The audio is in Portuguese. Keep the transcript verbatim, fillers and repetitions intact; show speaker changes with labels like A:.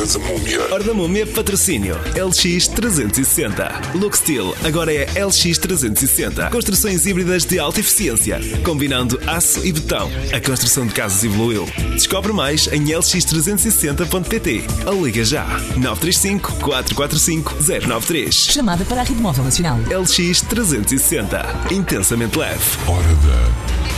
A: és a múmia.
B: Horda Múmia patrocínio L X trezentos e sessenta. Look Steel agora é L X trezentos e sessenta. Construções híbridas de alta eficiência, combinando aço e betão. A construção de casas evoluiu. Descobre mais em l x trezentos e sessenta ponto p t ou liga já nove três cinco, quatro quatro cinco, zero nove três.
C: Chamada para a Rede Móvel Nacional.
B: L X trezentos e sessenta. Intensamente leve.
A: Hora da